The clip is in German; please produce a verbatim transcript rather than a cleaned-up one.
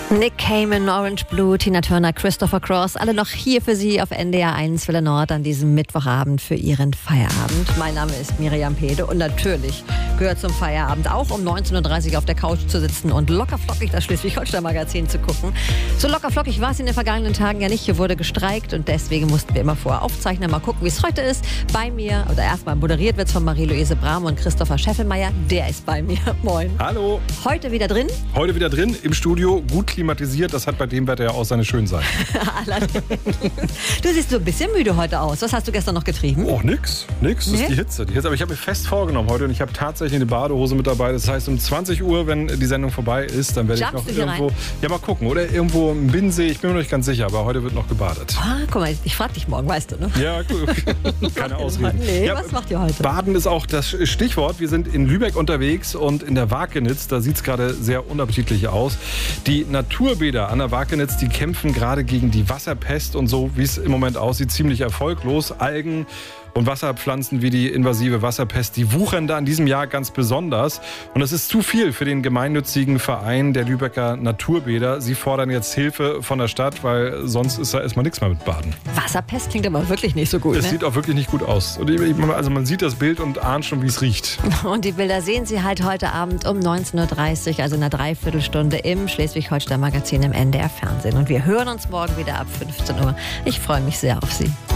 Nick Cayman, Orange Blue, Tina Turner, Christopher Cross, alle noch hier für Sie auf N D R eins Welle Nord an diesem Mittwochabend für Ihren Feierabend. Mein Name ist Miriam Pede und natürlich gehört zum Feierabend auch um neunzehn Uhr dreißig auf der Couch zu sitzen und lockerflockig das Schleswig-Holstein-Magazin zu gucken. So lockerflockig war es in den vergangenen Tagen ja nicht. Hier wurde gestreikt und deswegen mussten wir immer vorher aufzeichnen. Mal gucken, wie es heute ist. Bei mir, oder erstmal moderiert wird es von Marie-Louise Brahm und Christopher Scheffelmeier. Der ist bei mir. Moin. Hallo. Heute wieder drin? Heute wieder drin im Studio, gut klimatisiert. Das hat bei dem Wetter ja auch seine Schönseiten. Allerdings. Du siehst so ein bisschen müde heute aus. Was hast du gestern noch getrieben? Oh, nix. Nix. Das Nee? ist die Hitze. Die Hitze. Aber ich habe mir fest vorgenommen heute und ich habe tatsächlich eine Badehose mit dabei. Das heißt, um zwanzig Uhr, wenn die Sendung vorbei ist, dann werde ich Jumpst noch du hier irgendwo... rein? Ja, mal gucken. Oder irgendwo im Binnensee. Ich bin mir noch nicht ganz sicher, aber heute wird noch gebadet. Ah, guck mal, ich frage dich morgen, weißt du, ne? Ja, gut. Keine Ausreden. Nee, Ja, was macht ihr heute? Baden ist auch das Stichwort. Wir sind in Lübeck unterwegs und in der Wakenitz, da sieht es gerade sehr unappetitlich aus. Die Naturbäder an der Wakenitz, die kämpfen gerade gegen die Wasserpest und so, wie es im Moment aussieht, ziemlich erfolglos. Algen und Wasserpflanzen wie die invasive Wasserpest, die wuchern da in diesem Jahr ganz besonders. Und das ist zu viel für den gemeinnützigen Verein der Lübecker Naturbäder. Sie fordern jetzt Hilfe von der Stadt, weil sonst ist da erstmal nichts mehr mit Baden. Wasserpest klingt aber wirklich nicht so gut, Es ne? sieht auch wirklich nicht gut aus. Und ich- also man sieht das Bild und ahnt schon, wie es riecht. Und die Bilder sehen Sie halt heute Abend um neunzehn Uhr dreißig, also in einer Dreiviertelstunde im Schleswig-Holstein-Magazin im N D R Fernsehen. Und wir hören uns morgen wieder ab fünfzehn Uhr. Ich freue mich sehr auf Sie.